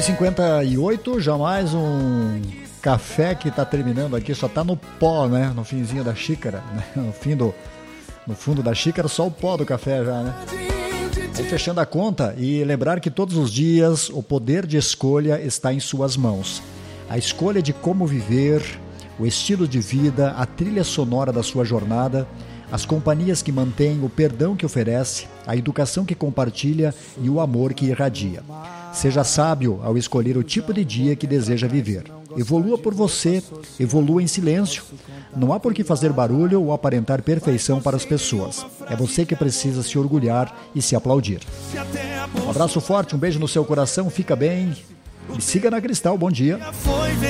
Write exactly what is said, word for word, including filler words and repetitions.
cinquenta e oito, já mais um café que tá terminando aqui, só tá no pó, né? No finzinho da xícara, né? No fim do, no fundo da xícara, só o pó do café já, né? Aí fechando a conta e lembrar que todos os dias o poder de escolha está em suas mãos. A escolha de como viver, o estilo de vida, a trilha sonora da sua jornada, as companhias que mantêm, o perdão que oferece, a educação que compartilha e o amor que irradia. Seja sábio ao escolher o tipo de dia que deseja viver. Evolua por você, evolua em silêncio. Não há por que fazer barulho ou aparentar perfeição para as pessoas. É você que precisa se orgulhar e se aplaudir. Um abraço forte, um beijo no seu coração, fica bem. E siga na Cristal, bom dia.